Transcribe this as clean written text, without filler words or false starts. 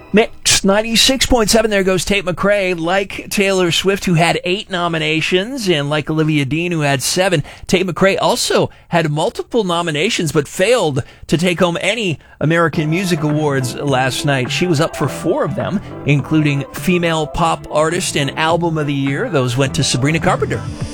Mix 96.7. There goes Tate McRae. Like Taylor Swift, who had 8 nominations, and like Olivia Dean, who had 7, Tate McRae also had multiple nominations, but failed to take home any American Music Awards last night. She was up for 4 of them, including Female Pop Artist and Album of the Year. Those went to Sabrina Carpenter.